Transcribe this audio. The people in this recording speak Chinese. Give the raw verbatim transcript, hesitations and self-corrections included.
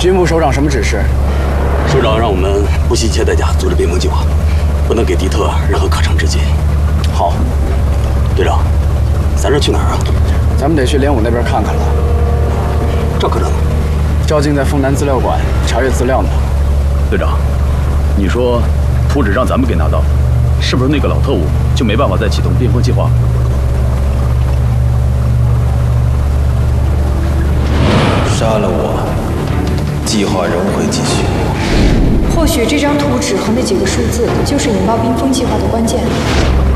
军部首长什么指示？ 首长让我们不惜一切代价阻止冰封计划，不能给敌特任何可乘之机。 好， 队长，咱这去哪儿啊？ 咱们得去连武那边看看了。 赵科长呢？ 赵静在丰南资料馆查阅资料呢。 队长，你说图纸让咱们给拿到，是不是那个老特务就没办法再启动冰封计划？ 杀了我，计划仍会继续。 或许这张图纸和那几个数字就是引爆冰封计划的关键。